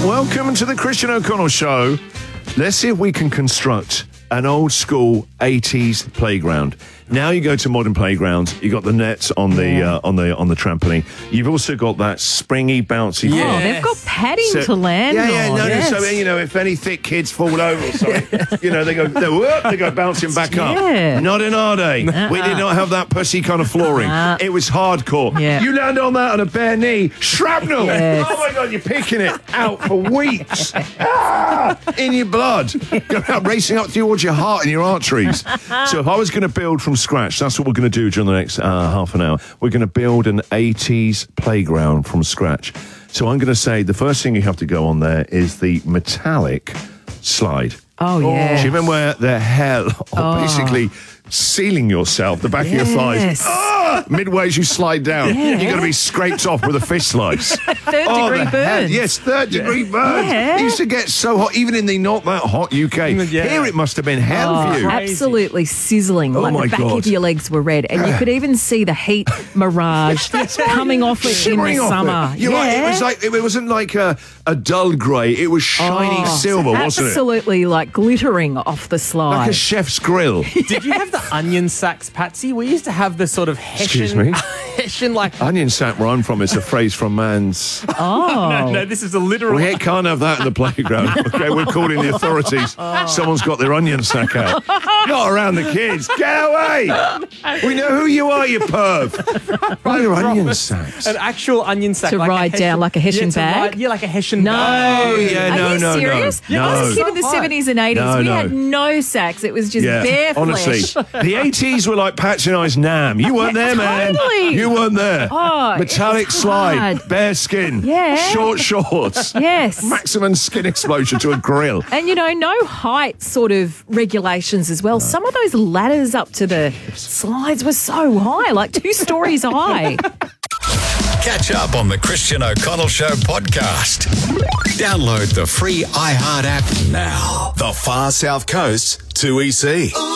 Welcome to the Christian O'Connell Show. Let's see if we can construct an old school 80s playground. Now you go to modern playgrounds, you got the nets on the trampoline. You've also got that springy, bouncy. Oh, they've got padding to land on. Yes. So if any thick kids fall over or something, they go bouncing back up. Not in our day. We did not have that pussy kind of flooring. It was hardcore. Yeah. You land on that on a bare knee, shrapnel. Yes. Oh my God, you're picking it out for weeks. In your blood. Go out racing up towards your heart and your arteries. So if I was going to build from scratch, that's what we're going to do during the next half an hour. We're going to build an 80s playground from scratch. So I'm going to say the first thing you have to go on there is the metallic slide. Oh, yeah. Do you remember where the hell of basically sealing yourself, the back of your thighs? Midway as you slide down, you're going to be scraped off with a fish slice. Third-degree burns. Yes, third-degree burns. Yeah. It used to get so hot, even in the not that hot UK. Here it must have been hell for you. Absolutely sizzling. Oh, like my the back God. of your legs were red. And you could even see the heat mirage coming off it in Shimmering the off summer. it. You're right, it was like, it wasn't like a dull grey. It was shiny silver, wasn't it? Absolutely like glittering off the slide. Like a chef's grill. Did you have the onion sacks, Patsy? We used to have the sort of Hessian... Excuse me? Hessian, like... Onion sack, where I'm from, is a phrase from man's... No, this is a literal... We can't have that in the playground. Okay, we're calling the authorities. Someone's got their onion sack out. Not around the kids. Get away! We know who you are, you perv. Why your onion sacks? An actual onion sack. To like ride down like a Hessian bag? Like a Hessian No. bag. Oh, yeah, Are no, you no, serious? no. I was a kid in the So hot. 70s and 80s. No, we no. had no sacks. It was just bare honestly, flesh. the 80s were like Patsy and I's Nam. You weren't there, man. Totally. You weren't there. Oh, Metallic it's slide, hard. bare skin, Yeah. short shorts, Yes. maximum skin exposure to a grill. And, no height sort of regulations as well. Some of those ladders up to the slides were so high, like 2 stories high. Catch up on the Christian O'Connell Show podcast. Download the free iHeart app now. The Far South Coast 2EC.